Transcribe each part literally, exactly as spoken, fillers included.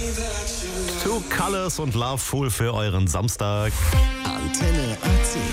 Two Colors und Love Fool für euren Samstag. Antenne A C.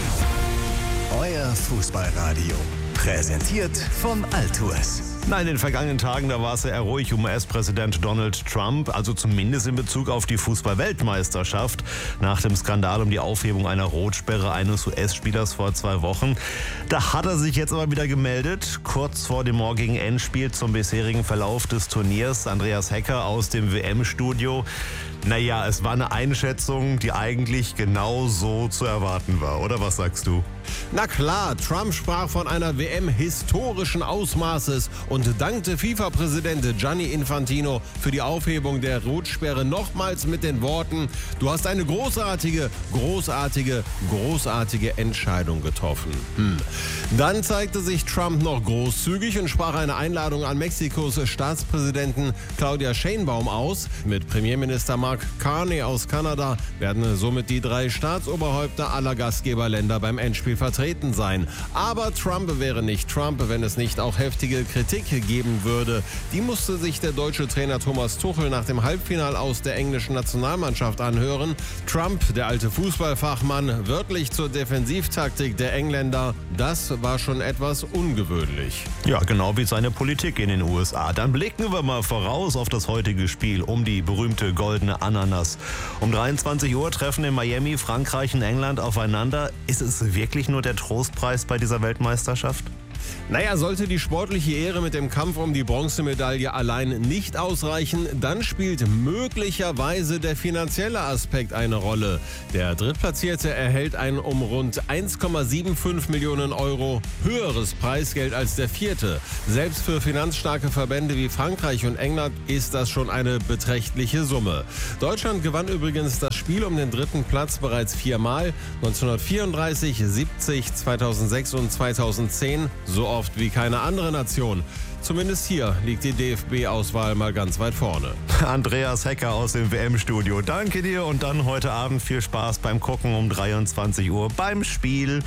Euer Fußballradio. Präsentiert von Altours. Na, in den vergangenen Tagen, da war es ja eher ruhig um U S-Präsident Donald Trump, also zumindest in Bezug auf die Fußball-Weltmeisterschaft. Nach dem Skandal um die Aufhebung einer Rotsperre eines U S-Spielers vor zwei Wochen. Da hat er sich jetzt aber wieder gemeldet, kurz vor dem morgigen Endspiel zum bisherigen Verlauf des Turniers. Andreas Hecker aus dem W M-Studio. Naja, es war eine Einschätzung, die eigentlich genau so zu erwarten war, oder was sagst du? Na klar, Trump sprach von einer W M historischen Ausmaßes und dankte FIFA-Präsident Gianni Infantino für die Aufhebung der Rotsperre nochmals mit den Worten: Du hast eine großartige, großartige, großartige Entscheidung getroffen. Hm. Dann zeigte sich Trump noch großzügig und sprach eine Einladung an Mexikos Staatspräsidenten Claudia Sheinbaum aus. Mit Premierminister Mark Carney aus Kanada werden somit die drei Staatsoberhäupter aller Gastgeberländer beim Endspiel vertreten sein. Aber Trump wäre nicht Trump, wenn es nicht auch heftige Kritik geben würde. Die musste sich der deutsche Trainer Thomas Tuchel nach dem Halbfinal aus der englischen Nationalmannschaft anhören. Trump, der alte Fußballfachmann, wörtlich zur Defensivtaktik der Engländer. Das war schon etwas ungewöhnlich. Ja, genau wie seine Politik in den U S A. Dann blicken wir mal voraus auf das heutige Spiel um die berühmte goldene Ananas. Um dreiundzwanzig Uhr treffen in Miami Frankreich und England aufeinander. Ist es wirklich nur der Trostpreis bei dieser Weltmeisterschaft? Naja, sollte die sportliche Ehre mit dem Kampf um die Bronzemedaille allein nicht ausreichen, dann spielt möglicherweise der finanzielle Aspekt eine Rolle. Der Drittplatzierte erhält ein um rund eins Komma fünfundsiebzig Millionen Euro höheres Preisgeld als der Vierte. Selbst für finanzstarke Verbände wie Frankreich und England ist das schon eine beträchtliche Summe. Deutschland gewann übrigens das Spiel um den dritten Platz bereits viermal, neunzehnhundertvierunddreißig, siebzig, zweitausendsechs und zweitausendzehn. So oft wie keine andere Nation. Zumindest hier liegt die D F B-Auswahl mal ganz weit vorne. Andreas Hecker aus dem W M-Studio. Danke dir und dann heute Abend viel Spaß beim Gucken um dreiundzwanzig Uhr beim Spiel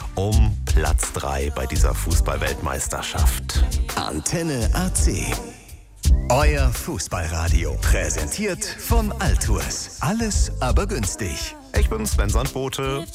um Platz drei bei dieser Fußball-Weltmeisterschaft. Antenne A C. Euer Fußballradio. Präsentiert von Altours. Alles aber günstig. Ich bin Sven Sandbote.